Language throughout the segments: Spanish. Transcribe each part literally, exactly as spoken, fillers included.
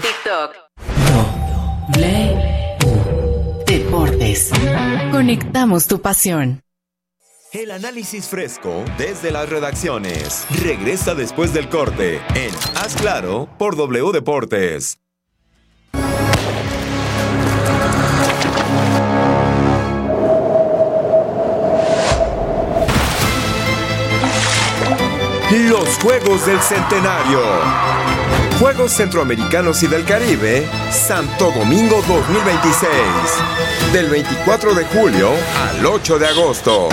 TikTok. W Deportes. Conectamos tu pasión. El análisis fresco desde las redacciones. Regresa después del corte en Haz Claro por W Deportes. Los Juegos del Centenario. Juegos Centroamericanos y del Caribe, Santo Domingo dos mil veintiséis. Del veinticuatro de julio al ocho de agosto.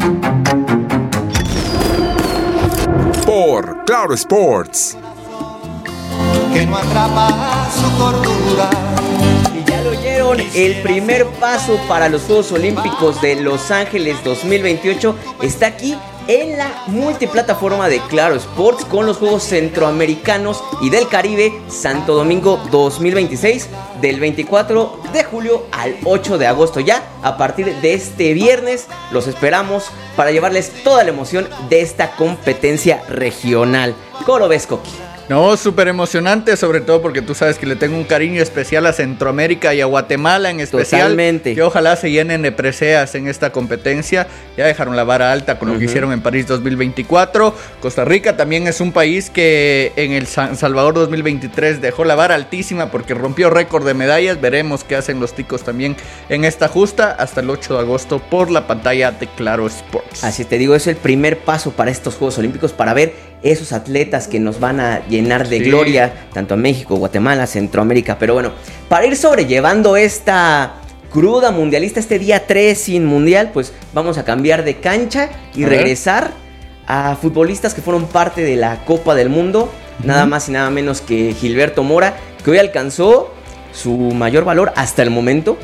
Por Claro Sports. Que no atrapa su cordura. Y ya lo oyeron, el primer paso para los Juegos Olímpicos de Los Ángeles dos mil veintiocho está aquí en la multiplataforma de Claro Sports con los Juegos Centroamericanos y del Caribe Santo Domingo dos mil veintiséis del veinticuatro de julio al ocho de agosto. Ya a partir de este viernes los esperamos para llevarles toda la emoción de esta competencia regional. ¿Cómo lo ves, Coqui? No, súper emocionante, sobre todo porque tú sabes que le tengo un cariño especial a Centroamérica y a Guatemala en especial. Totalmente. Que ojalá se llenen de preseas en esta competencia. Ya dejaron la vara alta con lo uh-huh. que hicieron en París dos mil veinticuatro. Costa Rica también es un país que en el San Salvador dos mil veintitrés dejó la vara altísima porque rompió récord de medallas. Veremos qué hacen los ticos también en esta justa hasta el ocho de agosto por la pantalla de Claro Sports. Así te digo, es el primer paso para estos Juegos Olímpicos, para ver esos atletas que nos van a llenar de sí. gloria, tanto a México, Guatemala, Centroamérica. Pero bueno, para ir sobrellevando esta cruda mundialista, este día tres sin mundial, pues vamos a cambiar de cancha y a regresar ver. a futbolistas que fueron parte de la Copa del Mundo. Uh-huh. Nada más y nada menos que Gilberto Mora, que hoy alcanzó su mayor valor hasta el momento.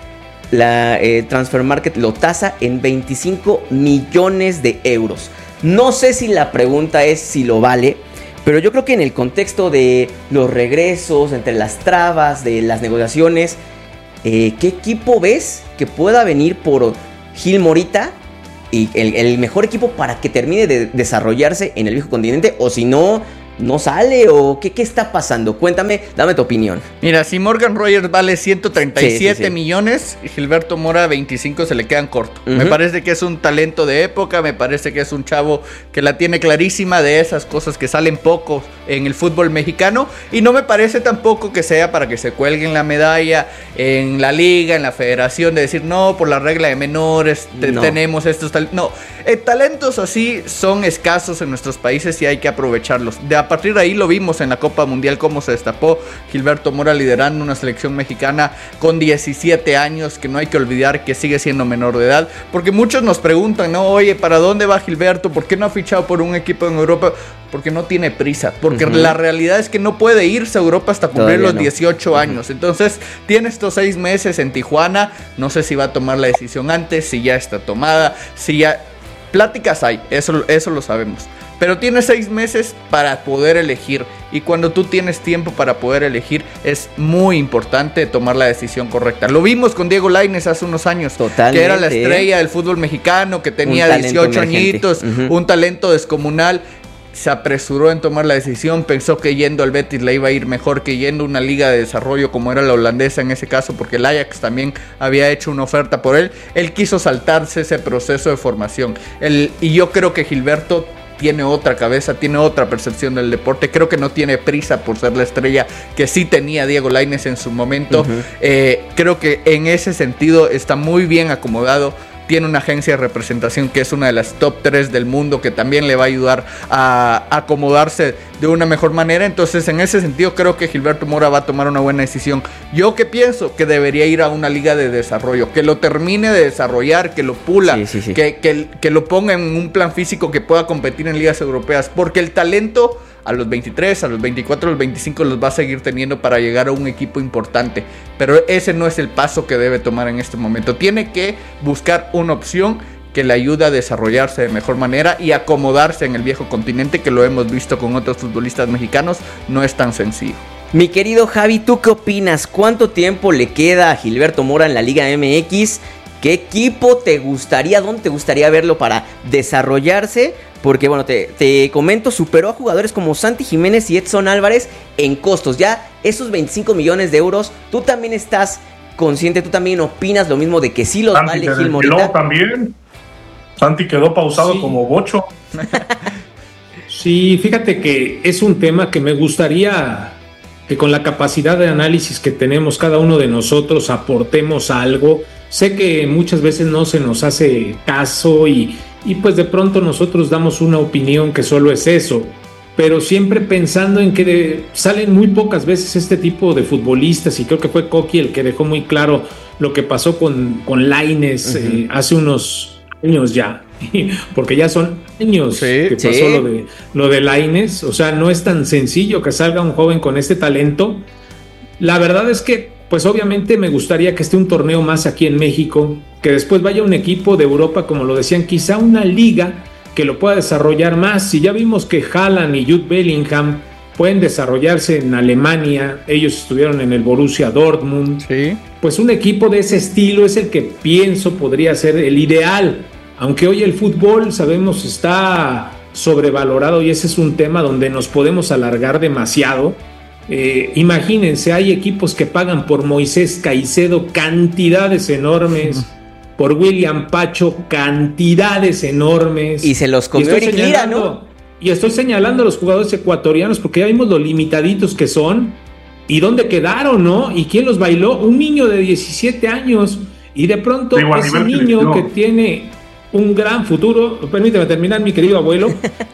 La eh, Transfer Market lo tasa en veinticinco millones de euros. No sé si la pregunta es si lo vale, pero yo creo que en el contexto de los regresos, entre las trabas, de las negociaciones, eh, ¿qué equipo ves que pueda venir por Gil Morita? Y el, el mejor equipo para que termine de desarrollarse en el viejo continente, o si no, no sale, o qué, qué está pasando. Cuéntame, dame tu opinión. Mira, si Morgan Rogers vale ciento treinta y siete sí, sí, sí. millones y Gilberto Mora veinticinco, se le quedan cortos. Uh-huh. Me parece que es un talento de época, me parece que es un chavo que la tiene clarísima, de esas cosas que salen poco en el fútbol mexicano, y no me parece tampoco que sea para que se cuelguen la medalla en la liga, en la federación, de decir, no, por la regla de menores te, no. tenemos estos talentos. No, eh, talentos así son escasos en nuestros países y hay que aprovecharlos. De A partir de ahí lo vimos en la Copa Mundial cómo se destapó Gilberto Mora liderando una selección mexicana con diecisiete años, que no hay que olvidar que sigue siendo menor de edad, porque muchos nos preguntan, no, oye, ¿para dónde va Gilberto? ¿Por qué no ha fichado por un equipo en Europa? Porque no tiene prisa, porque uh-huh. la realidad es que no puede irse a Europa hasta cumplir Todavía los no. dieciocho uh-huh. años. Entonces tiene estos seis meses en Tijuana, no sé si va a tomar la decisión antes, si ya está tomada, si ya... Pláticas hay, eso, eso lo sabemos. Pero tiene seis meses para poder elegir. Y cuando tú tienes tiempo para poder elegir, es muy importante tomar la decisión correcta. Lo vimos con Diego Lainez hace unos años. Totalmente. Que era la estrella del fútbol mexicano, que tenía dieciocho añitos, uh-huh. un talento descomunal. Se apresuró en tomar la decisión, pensó que yendo al Betis le iba a ir mejor que yendo a una liga de desarrollo como era la holandesa en ese caso, porque el Ajax también había hecho una oferta por él. Él quiso saltarse ese proceso de formación. El, y yo creo que Gilberto tiene otra cabeza, tiene otra percepción del deporte. Creo que no tiene prisa por ser la estrella que sí tenía Diego Lainez en su momento. Uh-huh. Eh, creo que en ese sentido está muy bien acomodado. Tiene una agencia de representación que es una de las top tres del mundo, que también le va a ayudar a acomodarse de una mejor manera. Entonces, en ese sentido, creo que Gilberto Mora va a tomar una buena decisión. Yo que pienso que debería ir a una liga de desarrollo, que lo termine de desarrollar, que lo pula, sí, sí, sí. Que, que, que lo ponga en un plan físico que pueda competir en ligas europeas, porque el talento a los veintitrés, a los veinticuatro, a los veinticinco los va a seguir teniendo para llegar a un equipo importante. Pero ese no es el paso que debe tomar en este momento. Tiene que buscar una opción que le ayude a desarrollarse de mejor manera y acomodarse en el viejo continente, que lo hemos visto con otros futbolistas mexicanos. No es tan sencillo. Mi querido Javi, ¿tú qué opinas? ¿Cuánto tiempo le queda a Gilberto Mora en la Liga M X? ¿Qué equipo te gustaría, dónde te gustaría verlo para desarrollarse? porque bueno, te, te comento, superó a jugadores como Santi Jiménez y Edson Álvarez en costos. Ya esos veinticinco millones de euros, tú también estás consciente, tú también opinas lo mismo de que sí los Santi vale Gil Morita. También. Santi quedó pausado sí. como bocho. Sí, fíjate que es un tema que me gustaría que con la capacidad de análisis que tenemos cada uno de nosotros aportemos algo. Sé que muchas veces no se nos hace caso y, y pues de pronto nosotros damos una opinión que solo es eso, pero siempre pensando en que de, salen muy pocas veces este tipo de futbolistas, y creo que fue Coqui el que dejó muy claro lo que pasó con, con Lainez uh-huh. eh, hace unos años ya, porque ya son años sí, que pasó sí. lo de, lo de Lainez. O sea, no es tan sencillo que salga un joven con este talento. La verdad es que pues obviamente me gustaría que esté un torneo más aquí en México, que después vaya un equipo de Europa, como lo decían, quizá una liga que lo pueda desarrollar más. Si ya vimos que Haaland y Jude Bellingham pueden desarrollarse en Alemania, ellos estuvieron en el Borussia Dortmund, sí. pues un equipo de ese estilo es el que pienso podría ser el ideal, aunque hoy el fútbol sabemos está sobrevalorado y ese es un tema donde nos podemos alargar demasiado. Eh, imagínense, hay equipos que pagan por Moisés Caicedo cantidades enormes, uh-huh. por William Pacho cantidades enormes, y se los comió Eric Lira, ¿no? Y estoy señalando a los jugadores ecuatorianos porque ya vimos lo limitaditos que son y dónde quedaron, ¿no? Y quién los bailó, un niño de diecisiete años, y de pronto Digo, ese niño que, que tiene un gran futuro, permíteme terminar, mi querido abuelo,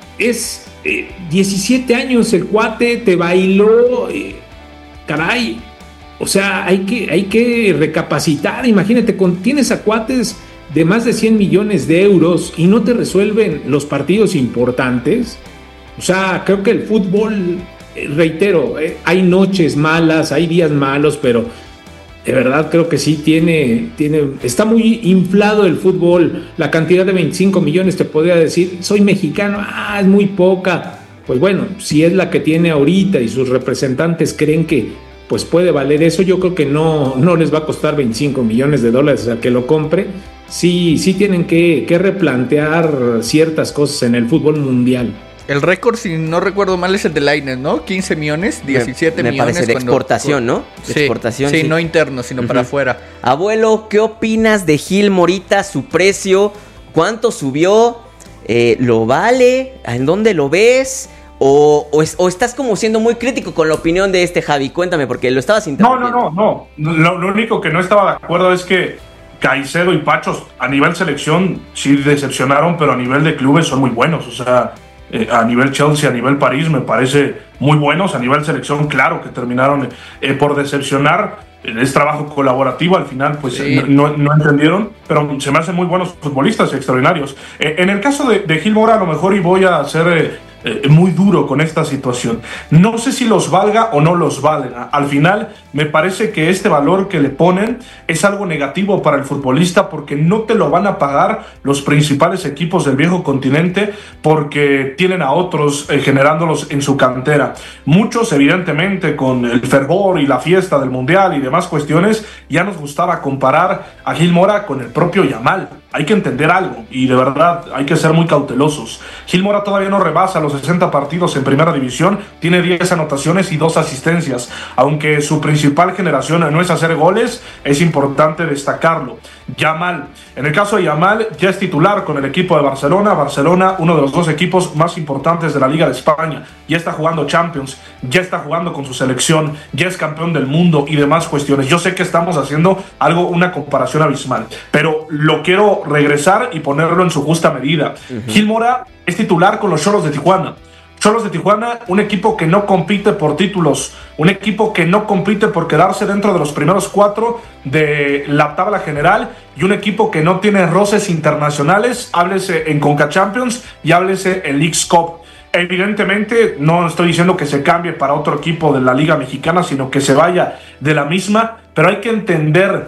es eh, diecisiete años, el cuate te bailó, eh, caray, o sea, hay que, hay que recapacitar. Imagínate, con, tienes a cuates de más de cien millones de euros y no te resuelven los partidos importantes. O sea, creo que el fútbol, eh, reitero, eh, hay noches malas, hay días malos, pero de verdad creo que sí tiene, tiene, está muy inflado el fútbol. La cantidad de veinticinco millones te podría decir, soy mexicano, ah, es muy poca. Pues bueno, si es la que tiene ahorita y sus representantes creen que pues puede valer eso, yo creo que no, no les va a costar veinticinco millones de dólares al que lo compre. Sí, sí tienen que, que replantear ciertas cosas en el fútbol mundial. El récord, si no recuerdo mal, es el de Lainez, ¿no? quince millones, diecisiete me, me millones. Me parece de cuando, exportación, ¿no? De sí, exportación, sí, sí, no interno, sino uh-huh. para afuera. Abuelo, ¿qué opinas de Gil Morita? Su precio, ¿cuánto subió? Eh, ¿Lo vale? ¿En dónde lo ves? O, o, es, ¿O estás como siendo muy crítico con la opinión de este Javi? Cuéntame, porque lo estabas interrumpiendo. No, no, no, no. Lo, lo único que no estaba de acuerdo es que Caicedo y Pachos a nivel selección sí decepcionaron, pero a nivel de clubes son muy buenos. O sea, eh, a nivel Chelsea, a nivel París me parece muy buenos. A nivel selección, claro que terminaron eh, por decepcionar. Es trabajo colaborativo, al final pues sí. no, no entendieron, pero se me hacen muy buenos futbolistas, extraordinarios. Eh, en el caso de, de Gil Mora, a lo mejor y voy a ser eh, eh, muy duro con esta situación. No sé si los valga o no los valga. Al final me parece que este valor que le ponen es algo negativo para el futbolista, porque no te lo van a pagar los principales equipos del viejo continente, porque tienen a otros eh, generándolos en su cantera. Muchos, evidentemente, con el fervor y la fiesta del Mundial y demás cuestiones, ya nos gustaba comparar a Gil Mora con el propio Yamal. Hay que entender algo y de verdad hay que ser muy cautelosos. Gil Mora todavía no rebasa los sesenta partidos en primera división, tiene diez anotaciones y dos asistencias. Aunque su principal generación no es hacer goles, es importante destacarlo. Yamal, en el caso de Yamal, ya es titular con el equipo de Barcelona. Barcelona, uno de los dos equipos más importantes de la Liga de España, ya está jugando Champions, ya está jugando con su selección, ya es campeón del mundo y demás cuestiones. Yo sé que estamos haciendo algo, una comparación abismal, pero lo quiero regresar y ponerlo en su justa medida. Uh-huh. Gil Mora es titular con los Xolos de Tijuana. Xolos de Tijuana, un equipo que no compite por títulos, un equipo que no compite por quedarse dentro de los primeros cuatro de la tabla general, y un equipo que no tiene roces internacionales, háblese en Conca Champions y háblese en Leagues Cup. Evidentemente no estoy diciendo que se cambie para otro equipo de la Liga Mexicana, sino que se vaya de la misma, pero hay que entender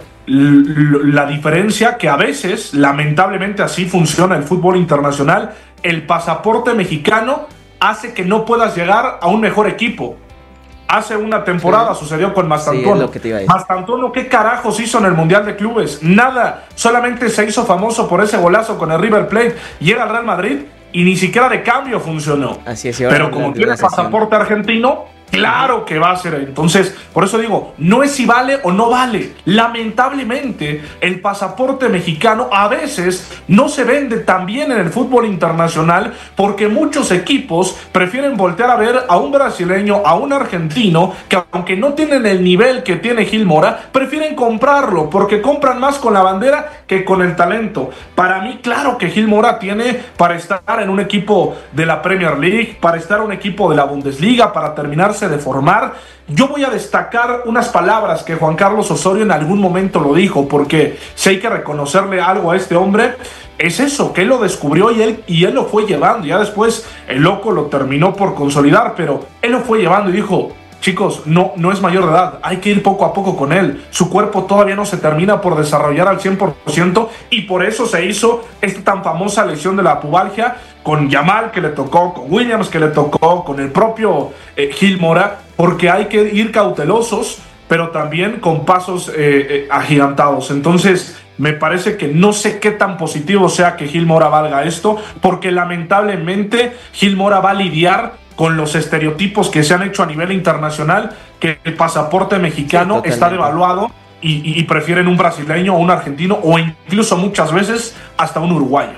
la diferencia, que a veces, lamentablemente así funciona el fútbol internacional. El pasaporte mexicano hace que no puedas llegar a un mejor equipo. Hace una temporada sí. sucedió con Mastantuono. Sí, Mastantuono, ¿qué carajos hizo en el Mundial de Clubes? Nada, solamente se hizo famoso por ese golazo con el River Plate y era el Real Madrid. y ni siquiera de cambio funcionó. Así es, pero como tiene pasaporte argentino, claro que va a ser. Entonces, por eso digo, no es si vale o no vale. Lamentablemente, el pasaporte mexicano a veces no se vende tan bien en el fútbol internacional porque muchos equipos prefieren voltear a ver a un brasileño, a un argentino, que aunque no tienen el nivel que tiene Gil Mora, prefieren comprarlo porque compran más con la bandera que con el talento. Para mí, claro que Gil Mora tiene para estar en un equipo de la Premier League, para estar en un equipo de la Bundesliga, para terminarse de formar. Yo voy a destacar unas palabras que Juan Carlos Osorio en algún momento lo dijo, porque si hay que reconocerle algo a este hombre, es eso, que él lo descubrió y él, y él lo fue llevando. Ya después el loco lo terminó por consolidar, pero él lo fue llevando y dijo: chicos, no, no es mayor de edad, hay que ir poco a poco con él. Su cuerpo todavía no se termina por desarrollar al cien por ciento y por eso se hizo esta tan famosa lesión de la pubalgia con Yamal que le tocó, con Williams que le tocó, con el propio eh, Gil Mora, porque hay que ir cautelosos, pero también con pasos eh, eh, agigantados. Entonces, me parece que no sé qué tan positivo sea que Gil Mora valga esto, porque lamentablemente Gil Mora va a lidiar con los estereotipos que se han hecho a nivel internacional, que el pasaporte mexicano sí, está devaluado y, y, y prefieren un brasileño o un argentino o incluso muchas veces hasta un uruguayo.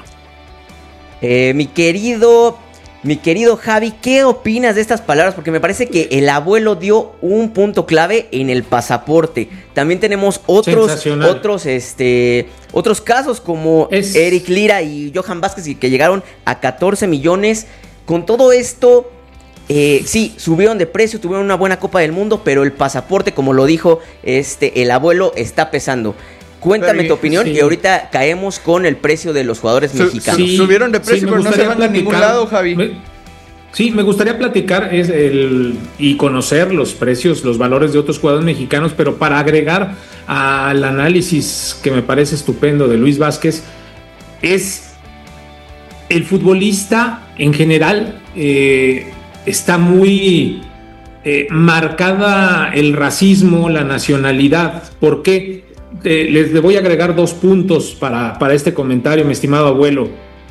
Eh, mi querido, mi querido Javi, ¿qué opinas de estas palabras? Porque me parece que el abuelo dio un punto clave en el pasaporte. También tenemos otros, otros, este, otros casos como es... Eric Lira y Johan Vázquez que llegaron a catorce millones. Con todo esto, Eh, sí, subieron de precio, tuvieron una buena Copa del Mundo, pero el pasaporte, como lo dijo este el abuelo, está pesando. Cuéntame pero, tu opinión sí. Y ahorita caemos con el precio de los jugadores Su, mexicanos. Sí, subieron de precio, sí, pero no se van a ningún lado, Javi. Me, sí, me gustaría platicar es el, y conocer los precios, los valores de otros jugadores mexicanos, pero para agregar al análisis que me parece estupendo de Luis Vázquez, es el futbolista en general... Eh, está muy eh, marcada el racismo, la nacionalidad. ¿Por qué? Eh, les voy a agregar dos puntos para, para este comentario, mi estimado abuelo.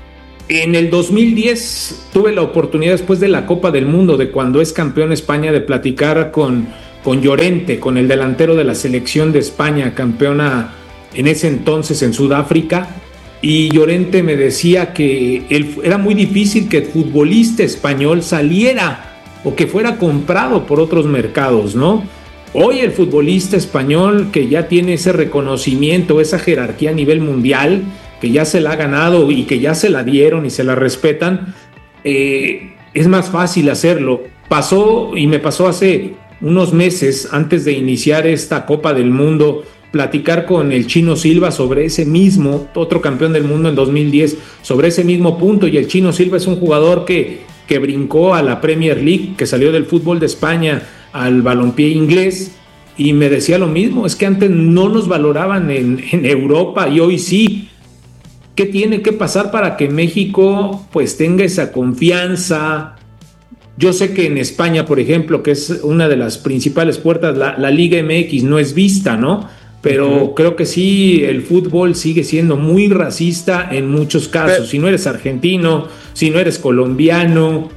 En el dos mil diez tuve la oportunidad, después de la Copa del Mundo, de cuando es campeón España, de platicar con, con Llorente, con el delantero de la selección de España, campeona en ese entonces en Sudáfrica. Y Llorente me decía que él, era muy difícil que el futbolista español saliera o que fuera comprado por otros mercados, ¿no? Hoy el futbolista español que ya tiene ese reconocimiento, esa jerarquía a nivel mundial, que ya se la ha ganado y que ya se la dieron y se la respetan, eh, es más fácil hacerlo. Pasó y me pasó hace unos meses, antes de iniciar esta Copa del Mundo, platicar con el Chino Silva sobre ese mismo, otro campeón del mundo en dos mil diez, sobre ese mismo punto. Y el Chino Silva es un jugador que, que brincó a la Premier League, que salió del fútbol de España al balompié inglés, y me decía lo mismo, es que antes no nos valoraban en, en Europa y hoy sí. ¿Qué tiene que pasar para que México pues tenga esa confianza? Yo sé que en España, por ejemplo, que es una de las principales puertas, la, la Liga M X no es vista, ¿no? Pero uh-huh. creo que sí, el fútbol sigue siendo muy racista en muchos casos. Pero, si no eres argentino, si no eres colombiano,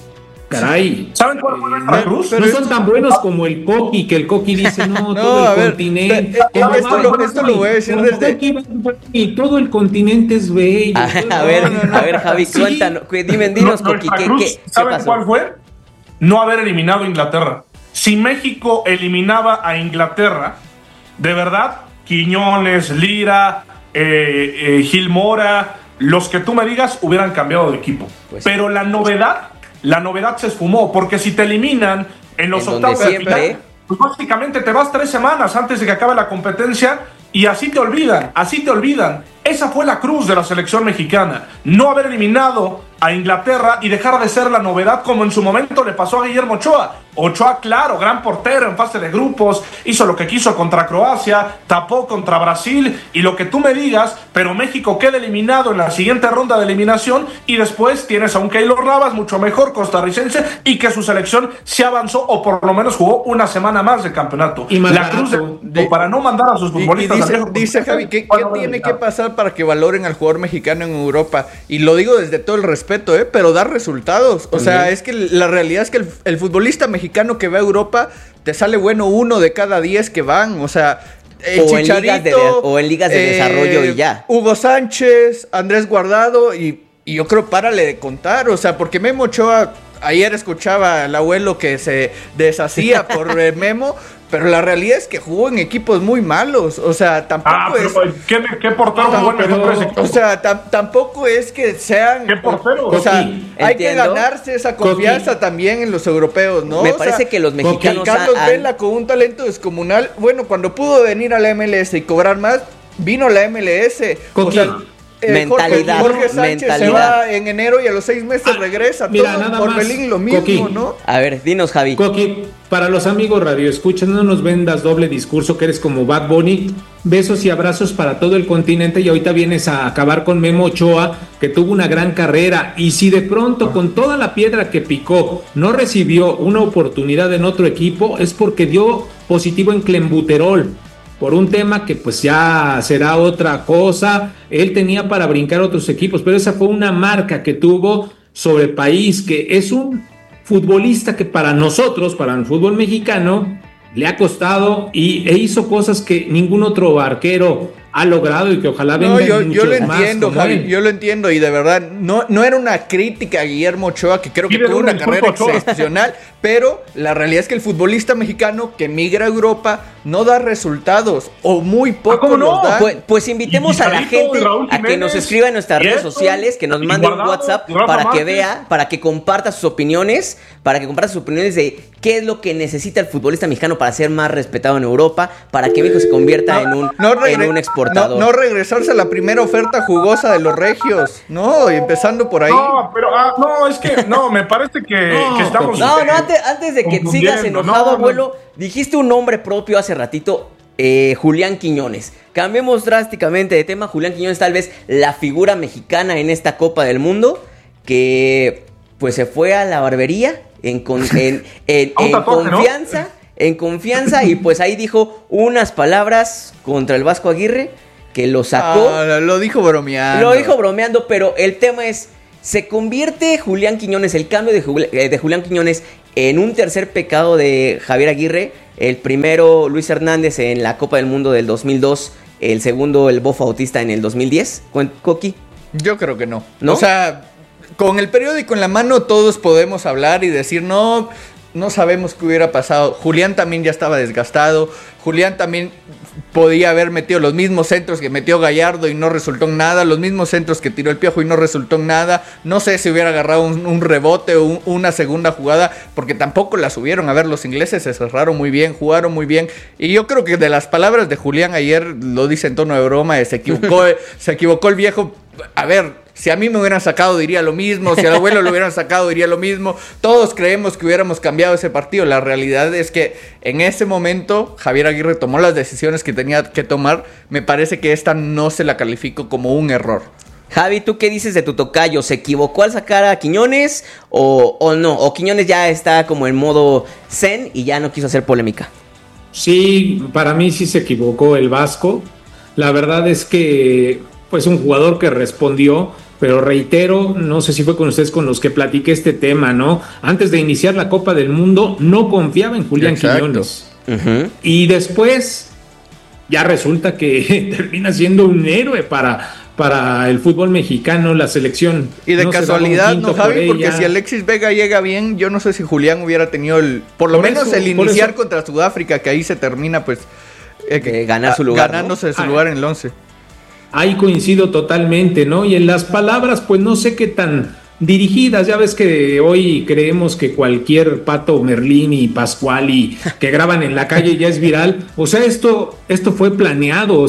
caray. ¿Saben cuál fue nuestra cruz? No son tan buenos como el Coqui, que el Coqui dice, no, no todo el ver, continente. Te, esto, esto, lo, esto lo voy a decir desde... Y todo el continente es bello. A, a ver, no, no, a ver, Javi, sí. cuéntanos, dime, dinos, no, Coqui, ¿qué, cruz, qué, ¿qué ¿saben pasó? cuál fue? No haber eliminado a Inglaterra. Si México eliminaba a Inglaterra, de verdad, Quiñones, Lira, eh, eh, Gil Mora, los que tú me digas hubieran cambiado de equipo. Pues, pero la novedad, la novedad se esfumó, porque si te eliminan en los en octavos de final, pues básicamente te vas tres semanas antes de que acabe la competencia y así te olvidan, así te olvidan. Esa fue la cruz de la selección mexicana, no haber eliminado a Inglaterra y dejar de ser la novedad como en su momento le pasó a Guillermo Ochoa. Ochoa, claro, gran portero en fase de grupos, hizo lo que quiso contra Croacia, tapó contra Brasil y lo que tú me digas, pero México queda eliminado en la siguiente ronda de eliminación y después tienes a un Keylor Navas mucho mejor costarricense y que su selección se avanzó o por lo menos jugó una semana más de campeonato. Y más la cruz de, de, para no mandar a sus futbolistas. Y, y dice, dice Javi, ¿qué, ¿qué tiene que pasar para que valoren al jugador mexicano en Europa? Y lo digo desde todo el respeto, ¿eh? Pero dar resultados. O sea, uh-huh. es que la realidad es que el, el futbolista mexicano que va a Europa, te sale bueno uno de cada diez que van, o sea, el o, Chicharito, en ligas de, o en ligas de eh, desarrollo y ya. Hugo Sánchez, Andrés Guardado, y, y yo creo, párale de contar, o sea, porque Memo Ochoa, ayer escuchaba al abuelo que se deshacía por Memo, pero la realidad es que jugó en equipos muy malos, o sea, tampoco ah, pero, es... ¿Qué, qué portero jugó en ese equipo? O sea, tam, tampoco es que sean... ¿Qué portero? O sea, sí, hay entiendo. que ganarse esa confianza Coqui. también en los europeos, ¿no? Me o parece sea, que los mexicanos... Carlos han... Vela con un talento descomunal, bueno, cuando pudo venir a la M L S y cobrar más, vino a la M L S. Coqui. O sea, Eh, mentalidad, Jorge, Jorge Sánchez mentalidad. se va en enero y a los seis meses ah, regresa. Mira, todo nada por más, Belín lo mismo, Coqui. ¿no? A ver, dinos, Javi. Coqui, para los amigos radio escuchan, no nos vendas doble discurso que eres como Bad Bunny. Besos y abrazos para todo el continente y ahorita vienes a acabar con Memo Ochoa, que tuvo una gran carrera, y si de pronto con toda la piedra que picó no recibió una oportunidad en otro equipo, es porque dio positivo en clenbuterol, por un tema que pues ya será otra cosa. Él tenía para brincar otros equipos, pero esa fue una marca que tuvo sobre el país, que es un futbolista que para nosotros, para el fútbol mexicano, le ha costado y e hizo cosas que ningún otro arquero ha logrado y que ojalá vengan no, yo, muchos yo lo más entiendo, Javi, él. yo lo entiendo y de verdad no, no era una crítica a Guillermo Ochoa, que creo que tuvo una carrera excepcional, pero la realidad es que el futbolista mexicano que migra a Europa no da resultados o muy poco ¿Cómo no? los da. Pues, pues invitemos a la gente a que nos escriba en nuestras redes sociales, que nos mande un WhatsApp para que vea, para que comparta sus opiniones, para que comparta sus opiniones de qué es lo que necesita el futbolista mexicano para ser más respetado en Europa, para que México se convierta en un, no regre- en un exportador. No, no regresarse a la primera oferta jugosa de los regios, no, y empezando por ahí. No, pero ah, no, es que no, me parece que, no, que estamos... No, no, antes, antes de que sigas enojado, no, abuelo, no. dijiste un nombre propio hace ratito, eh, Julián Quiñones. Cambiemos drásticamente de tema. Julián Quiñones, tal vez la figura mexicana en esta Copa del Mundo, que pues se fue a la barbería en, con, en, en, en tatuaje, confianza, ¿no? en confianza, y pues ahí dijo unas palabras contra el Vasco Aguirre, que lo sacó. Ah, lo dijo bromeando. Lo dijo bromeando, pero el tema es, ¿se convierte Julián Quiñones, el cambio de, Jul- de Julián Quiñones, en un tercer pecado de Javier Aguirre? El primero, Luis Hernández en la Copa del Mundo del dos mil dos, el segundo, el Bofo Bautista en el dos mil diez. Coqui. Yo creo que no. ¿No? O sea, con el periódico en la mano todos podemos hablar y decir, no, no sabemos qué hubiera pasado. Julián también ya estaba desgastado. Julián también podía haber metido los mismos centros que metió Gallardo y no resultó en nada, los mismos centros que tiró el Piojo y no resultó en nada. No sé si hubiera agarrado un, un rebote o un, una segunda jugada, porque tampoco la subieron. A ver, los ingleses se cerraron muy bien, jugaron muy bien, y yo creo que de las palabras de Julián ayer, lo dice en tono de broma, se equivocó, se equivocó el viejo. A ver, si a mí me hubieran sacado diría lo mismo, si al abuelo lo hubieran sacado diría lo mismo. Todos creemos que hubiéramos cambiado ese partido. La realidad es que en ese momento Javier Aguirre tomó las decisiones que tenía que tomar. Me parece que esta no se la califico como un error. Javi, ¿tú qué dices de tu tocayo? ¿Se equivocó al sacar a Quiñones o, o no? ¿O Quiñones ya está como en modo zen y ya no quiso hacer polémica? Sí, para mí sí se equivocó el Vasco. La verdad es que pues un jugador que respondió, pero reitero, no sé si fue con ustedes con los que platiqué este tema, ¿no? Antes de iniciar la Copa del Mundo no confiaba en Julián Exacto. Quiñones. Uh-huh. Y después ya resulta que termina siendo un héroe para, para el fútbol mexicano, la selección. Y de no casualidad, ¿no, Javi? Porque si Alexis Vega llega bien, yo no sé si Julián hubiera tenido el, por lo por menos eso, el iniciar contra Sudáfrica, que ahí se termina pues eh, que ganar su lugar, ganándose ¿no? su lugar en el once. Ahí coincido totalmente, ¿no? Y en las palabras, pues no sé qué tan dirigidas. Ya ves que hoy creemos que cualquier Pato Merlín y Pascual y que graban en la calle ya es viral. O sea, esto, esto fue planeado. O sea,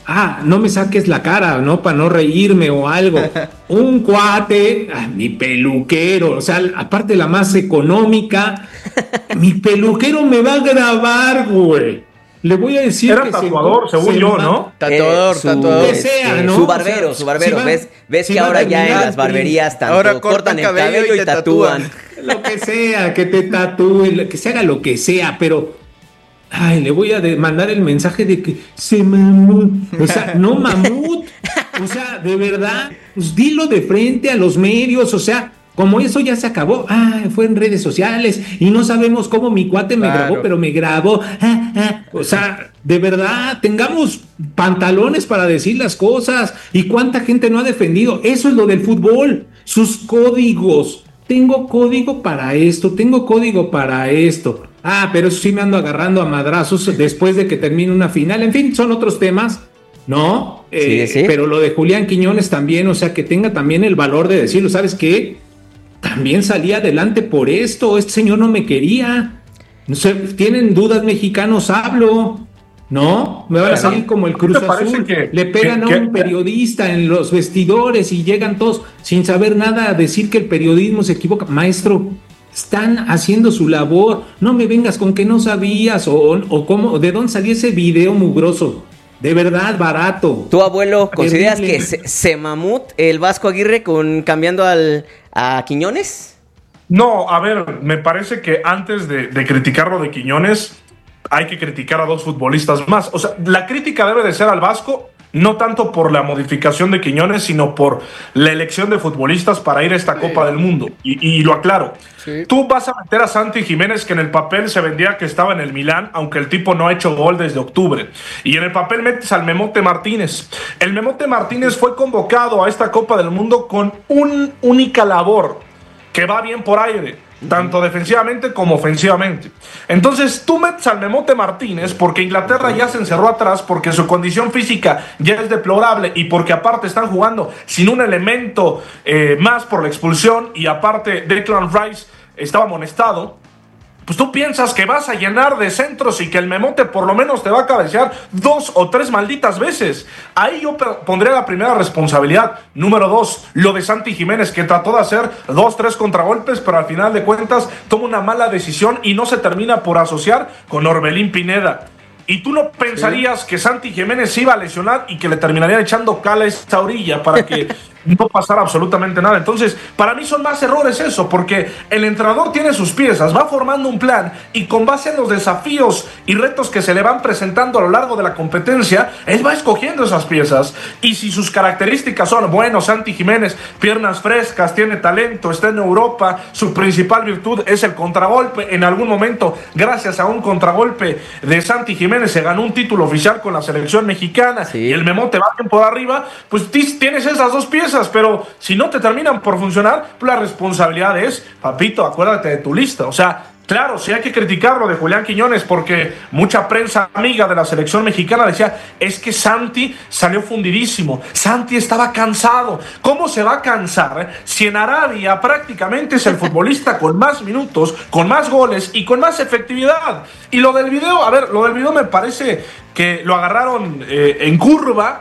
ah, no me saques la cara, ¿no? Para no reírme o algo. Un cuate, ah, mi peluquero, o sea, aparte la más económica, mi peluquero me va a grabar, güey. Le voy a decir Era que tatuador, se, según se yo, va, ¿no? Tatuador, Eh, su, tatuador. Que sea, este, ¿no? Su barbero, O sea, su barbero. si va- ves ves si que va a ahora ya en terminar, las barberías tanto ahora cortan, cortan el cabello cabello y y te tatúan. tatúan. Lo que sea, que te tatúe, que se haga lo que sea, pero ay, le voy a de- mandar el mensaje de que se mamut. O sea, no mamut. O sea, de verdad, pues dilo de frente a los medios. O sea, como eso ya se acabó, ah, fue en redes sociales y no sabemos cómo mi cuate me Claro. grabó, pero me grabó. Ah, ah. O sea, de verdad, tengamos pantalones para decir las cosas. ¿Y cuánta gente no ha defendido? Eso es lo del fútbol, sus códigos. Tengo código para esto, tengo código para esto. Ah, pero eso sí me ando agarrando a madrazos después de que termine una final. En fin, son otros temas, ¿no? Eh, Sí, sí. Pero lo de Julián Quiñones también, o sea, que tenga también el valor de decirlo, ¿sabes qué? También salí adelante por esto, este señor no me quería. No sé, tienen dudas mexicanos, hablo. No, me van a salir como el Cruz ¿Te parece Azul. que- Le pegan que- a un que- periodista en los vestidores y llegan todos sin saber nada a decir que el periodismo se equivoca. Maestro, están haciendo su labor. No me vengas con que no sabías o, o cómo, de dónde salió ese video mugroso. De verdad, barato. ¿Tu abuelo consideras Terrible. que se, se mamut el Vasco Aguirre con cambiando al a Quiñones? No, a ver, me parece que antes de, de criticar lo de Quiñones, hay que criticar a dos futbolistas más. O sea, la crítica debe de ser al Vasco, no tanto por la modificación de Quiñones, sino por la elección de futbolistas para ir a esta Copa del Mundo. Y, y lo aclaro. Sí. Tú vas a meter a Santi Jiménez, que en el papel se vendía que estaba en el Milán, aunque el tipo no ha hecho gol desde octubre. Y en el papel metes al Memote Martínez. El Memote Martínez fue convocado a esta Copa del Mundo con una única labor, que va bien por aire, tanto defensivamente como ofensivamente. Entonces tú metes al Memote Martínez porque Inglaterra ya se encerró atrás, porque su condición física ya es deplorable y porque aparte están jugando sin un elemento eh, más por la expulsión, y aparte Declan Rice estaba amonestado. Pues tú piensas que vas a llenar de centros y que el Memote por lo menos te va a cabecear dos o tres malditas veces. Ahí yo pondría la primera responsabilidad. Número dos, lo de Santi Jiménez, que trató de hacer dos, tres contragolpes, pero al final de cuentas toma una mala decisión y no se termina por asociar con Orbelín Pineda. Y tú no pensarías sí. que Santi Jiménez se iba a lesionar y que le terminarían echando cal a esta orilla para que no pasara absolutamente nada. Entonces, para mí son más errores eso, porque el entrenador tiene sus piezas, va formando un plan y con base en los desafíos y retos que se le van presentando a lo largo de la competencia, él va escogiendo esas piezas. Y si sus características son, bueno, Santi Jiménez, piernas frescas, tiene talento, está en Europa, su principal virtud es el contragolpe. En algún momento, gracias a un contragolpe de Santi Jiménez, se ganó un título oficial con la selección mexicana, sí. y el Memote va bien por arriba, pues tienes esas dos piezas. Pero si no te terminan por funcionar, la responsabilidad es, papito, acuérdate de tu lista. O sea, claro, sí hay que criticarlo de Julián Quiñones, porque mucha prensa amiga de la selección mexicana decía, es que Santi salió fundidísimo, Santi estaba cansado. ¿Cómo se va a cansar eh? si en Arabia prácticamente es el futbolista con más minutos, con más goles y con más efectividad? Y lo del video, a ver, lo del video me parece que lo agarraron eh, en curva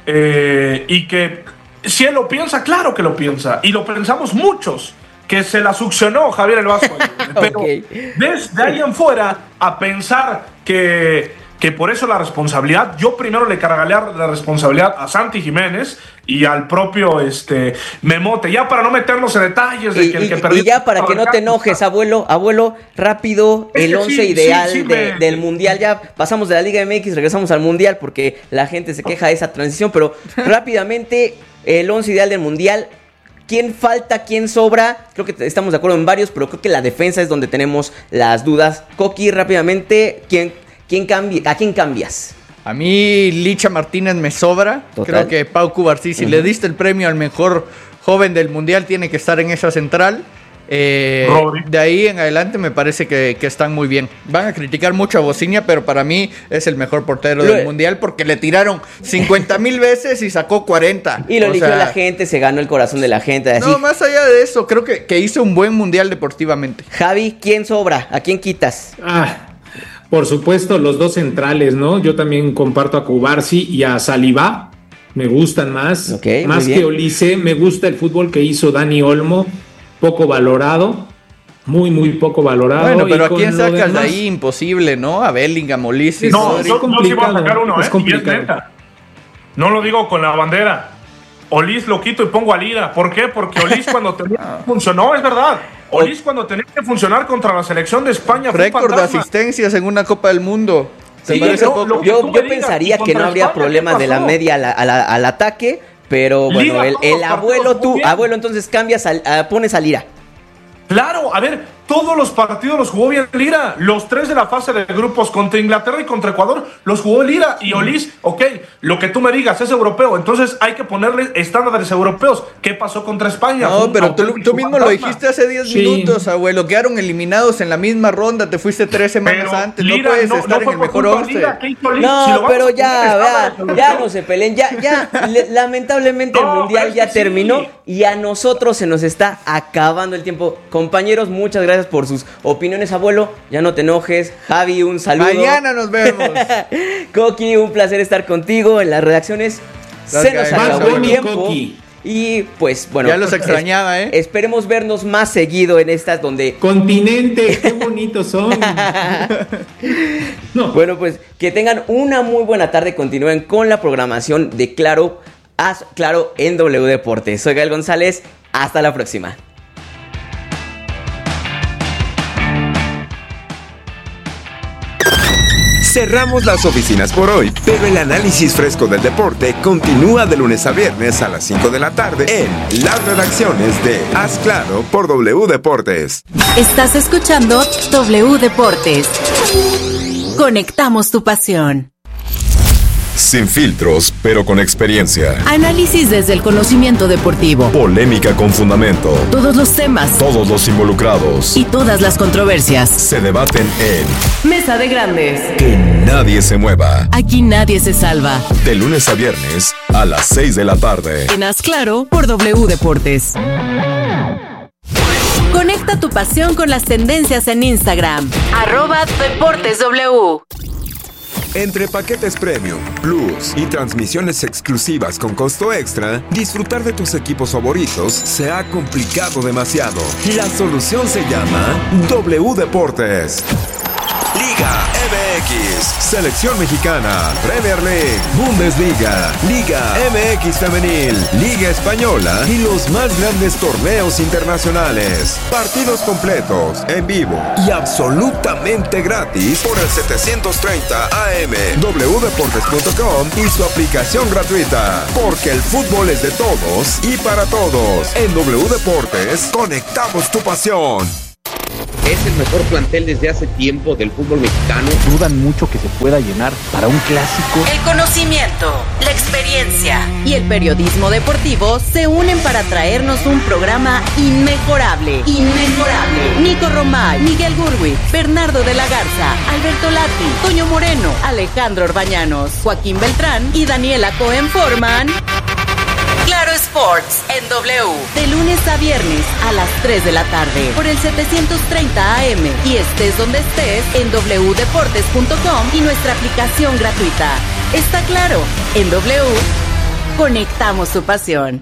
eh, y que si él lo piensa, claro que lo piensa, y lo pensamos muchos, que se la succionó Javier el Vasco. Pero okay. desde ahí en fuera a pensar que, que por eso la responsabilidad, yo primero le cargaré la responsabilidad a Santi Jiménez y al propio este Memote, ya para no meternos en detalles de y, que el y, que perdió. Y ya para que no te enojes, abuelo, abuelo, rápido, es el once sí, ideal sí, sí, de, me... del Mundial. Ya pasamos de la Liga M X, regresamos al Mundial porque la gente se queja de esa transición, pero rápidamente, el once ideal del Mundial. ¿Quién falta? ¿Quién sobra? Creo que estamos de acuerdo en varios, pero creo que la defensa es donde tenemos las dudas. Coqui, rápidamente, ¿quién, quién cambia, ¿a quién cambias? A mí Licha Martínez me sobra. Total. Creo que Pau Cubarsí, si uh-huh. le diste el premio al mejor joven del Mundial, tiene que estar en esa central. Eh, de ahí en adelante me parece que, que están muy bien. Van a criticar mucho a Bociña, pero para mí es el mejor portero lo del Mundial porque le tiraron cincuenta mil veces y sacó cuarenta. Y lo o eligió sea, la gente, se ganó el corazón de la gente. Así. No, más allá de eso, creo que, que hizo un buen Mundial deportivamente. Javi, ¿quién sobra? ¿A quién quitas? Ah, Por supuesto, los dos centrales, ¿no? Yo también comparto a Cubarsí y a Saliba. Me gustan más. Okay, más que Olise. Me gusta el fútbol que hizo Dani Olmo. Poco valorado. Muy, muy poco valorado. Bueno, pero ¿a quién sacas demás? De ahí? Imposible, ¿no? A Bellingham, Olise. No, yo, yo sí voy a sacar uno, ¿eh? Es y es neta. No lo digo con la bandera. Olis lo quito y pongo a Lira. ¿Por qué? Porque Olis cuando tenía que funcionó, es verdad. Olis cuando tenía que funcionar contra la selección de España fue récord de asistencias en una Copa del Mundo. Sí, no, yo yo, yo pensaría que no habría España, problemas de la media al, al, al ataque, pero bueno, Lira, el, el abuelo, tú, abuelo, entonces cambias, al, a, pones a Lira. Claro, a ver, todos los partidos los jugó bien Lira. Los tres de la fase de grupos contra Inglaterra y contra Ecuador los jugó Lira. Y Olis, ok, lo que tú me digas es europeo. Entonces hay que ponerle estándares europeos. ¿Qué pasó contra España? No, pero tú, tú mismo fantasma. Lo dijiste hace diez sí. minutos, abuelo. Quedaron eliminados en la misma ronda. Te fuiste tres semanas pero antes. Lira, no puedes no, estar no en el mejor once. No, si pero ya, ya, ya no se peleen. Ya, ya, le, lamentablemente no, el Mundial ya terminó. Sí. Y a nosotros se nos está acabando el tiempo. Compañeros, muchas gracias por sus opiniones, abuelo. Ya no te enojes. Javi, un saludo. Mañana nos vemos. Coqui, un placer estar contigo en las redacciones. Las Se nos acabó el tiempo. Coqui. Y pues bueno, ya los extrañaba, ¿eh? Esperemos vernos más seguido en estas donde... Continente, qué bonitos son. No. Bueno, pues que tengan una muy buena tarde. Continúen con la programación de Claro, Haz Claro en W Deportes. Soy Gael González. Hasta la próxima. Cerramos las oficinas por hoy, pero el análisis fresco del deporte continúa de lunes a viernes a las cinco de la tarde en las redacciones de Haz Claro por W Deportes. Estás escuchando W Deportes. Conectamos tu pasión. Sin filtros, pero con experiencia. Análisis desde el conocimiento deportivo. Polémica con fundamento. Todos los temas. Todos los involucrados. Y todas las controversias. Se debaten en Mesa de Grandes. Que nadie se mueva. Aquí nadie se salva. De lunes a viernes a las seis de la tarde. En Haz Claro por W Deportes. Conecta tu pasión con las tendencias en Instagram. Arroba Deportes W. Entre paquetes premium, plus y transmisiones exclusivas con costo extra, disfrutar de tus equipos favoritos se ha complicado demasiado. La solución se llama W Deportes. Liga M X, Selección Mexicana, Premier League, Bundesliga, Liga M X Femenil, Liga Española y los más grandes torneos internacionales. Partidos completos, en vivo y absolutamente gratis por el setecientos treinta A M, w deportes punto com y su aplicación gratuita. Porque el fútbol es de todos y para todos. En W Deportes, conectamos tu pasión. Es el mejor plantel desde hace tiempo del fútbol mexicano. Dudan mucho que se pueda llenar para un clásico. El conocimiento, la experiencia y el periodismo deportivo se unen para traernos un programa inmejorable. Inmejorable. Nico Romay, Miguel Gurwitz, Bernardo de la Garza, Alberto Lati, Toño Moreno, Alejandro Orbañanos, Joaquín Beltrán y Daniela Cohen forman Claro Sports en W, de lunes a viernes a las tres de la tarde por el setecientos treinta A M y estés donde estés en w deportes punto com y nuestra aplicación gratuita. Está claro, en W conectamos tu pasión.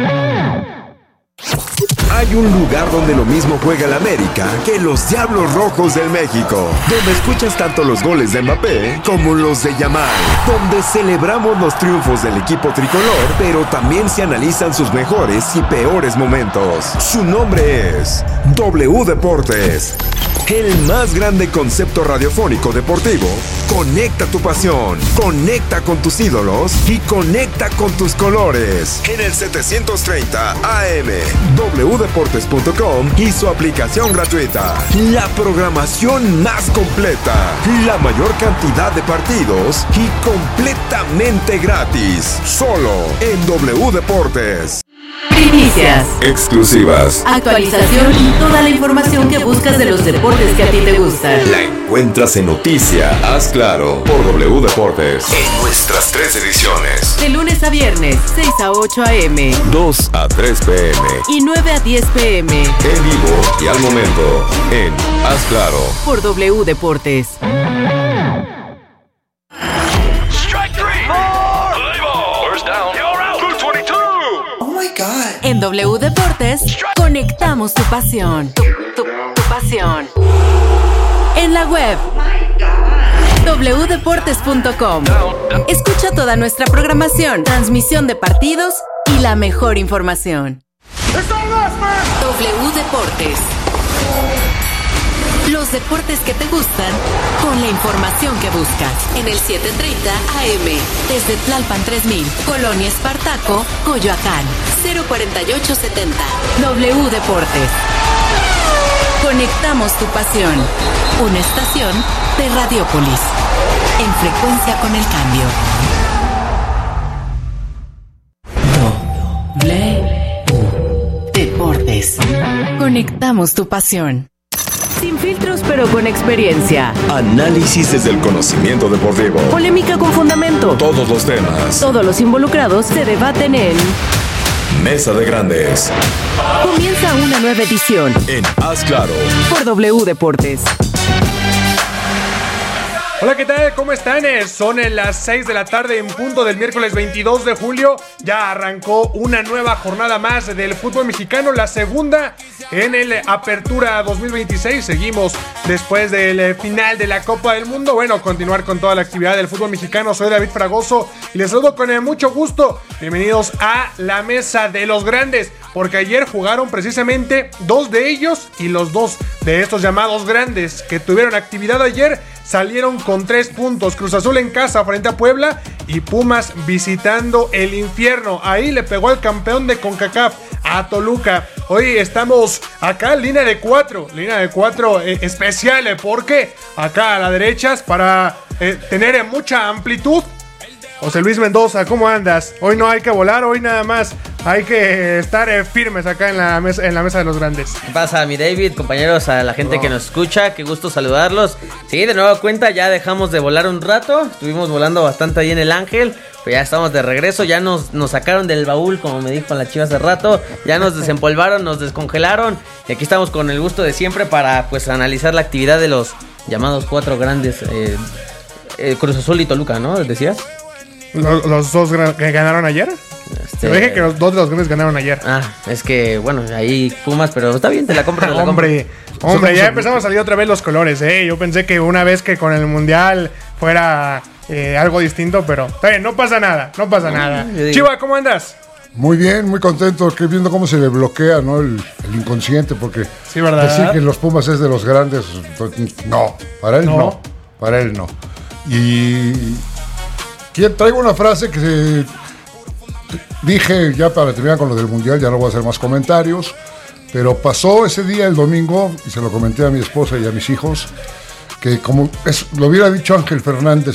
Hay un lugar donde lo mismo juega el América que los Diablos Rojos del México, donde escuchas tanto los goles de Mbappé como los de Yamal, donde celebramos los triunfos del equipo tricolor, pero también se analizan sus mejores y peores momentos. Su nombre es W Deportes. El más grande concepto radiofónico deportivo. Conecta tu pasión, conecta con tus ídolos y conecta con tus colores. En el setecientos treinta A M, w deportes punto com y su aplicación gratuita. La programación más completa, la mayor cantidad de partidos y completamente gratis. Solo en W Deportes. Primicias, exclusivas, actualización y toda la información que buscas de los deportes que a ti te gustan. La encuentras en Noticia Haz Claro por W Deportes. En nuestras tres ediciones. De lunes a viernes, seis a ocho A M, dos a tres P M y nueve a diez P M. En vivo y al momento en Haz Claro por W Deportes. En W Deportes, conectamos tu pasión. Tu, tu, tu pasión. En la web doble u deportes punto com. Escucha toda nuestra programación, transmisión de partidos y la mejor información. W Deportes. Los deportes que te gustan con la información que buscas. En el setecientos treinta A M. Desde Tlalpan tres mil, Colonia Espartaco, Coyoacán. cero cuarenta y ocho setenta. W Deportes. Conectamos tu pasión. Una estación de Radiopolis. En frecuencia con el cambio. W Deportes. Conectamos tu pasión. Sin filtros pero con experiencia. Análisis desde el conocimiento deportivo. Polémica con fundamento. Todos los temas. Todos los involucrados se debaten en Mesa de Grandes. Comienza una nueva edición En Haz Claro por W Deportes. Hola, ¿qué tal? ¿Cómo están? Son las seis de la tarde en punto del miércoles veintidós de julio. Ya arrancó una nueva jornada más del fútbol mexicano, la segunda en el Apertura dos mil veintiséis. Seguimos después del final de la Copa del Mundo. Bueno, continuar con toda la actividad del fútbol mexicano. Soy David Fragoso y les saludo con mucho gusto. Bienvenidos a la Mesa de los Grandes, porque ayer jugaron precisamente dos de ellos y los dos de estos llamados grandes que tuvieron actividad ayer salieron con tres puntos. Cruz Azul en casa frente a Puebla y Pumas visitando el infierno. Ahí le pegó al campeón de CONCACAF, a Toluca. Hoy estamos acá en línea de cuatro, línea de cuatro eh, especial, eh, porque acá a la derecha para eh, tener eh, mucha amplitud. José Luis Mendoza, ¿cómo andas? Hoy no hay que volar, hoy nada más hay que estar eh, firmes acá en la, mesa, en la mesa de los grandes. ¿Qué pasa, mi David? Compañeros, a la gente no. que nos escucha, qué gusto saludarlos. Sí, de nueva cuenta, ya dejamos de volar un rato. Estuvimos volando bastante ahí en el Ángel, pero ya estamos de regreso. Ya nos, nos sacaron del baúl, como me dijo la chiva hace rato. Ya nos desempolvaron, nos descongelaron. Y aquí estamos con el gusto de siempre para pues analizar la actividad de los llamados cuatro grandes. Eh, eh, Cruz Azul y Toluca, ¿no? ¿Decías? ¿Los, los dos que ganaron ayer? Este... Te dije que los dos de los grandes ganaron ayer. Ah, es que, bueno, ahí Pumas, pero está bien, te la compro. Te la hombre, compro. hombre, ya empezamos a salir otra vez los colores, ¿eh? Yo pensé que una vez que con el Mundial fuera eh, algo distinto, pero está bien, no pasa nada, no pasa no, nada. Chiva, ¿cómo andas? Muy bien, muy contento, que viendo cómo se le bloquea, ¿no? El, el inconsciente, porque sí, ¿verdad? Decir que los Pumas es de los grandes, no, para él no, no para él no. Y... traigo una frase que se, dije ya para terminar con lo del Mundial, ya no voy a hacer más comentarios, pero pasó ese día el domingo y se lo comenté a mi esposa y a mis hijos, que como es, lo hubiera dicho Ángel Fernández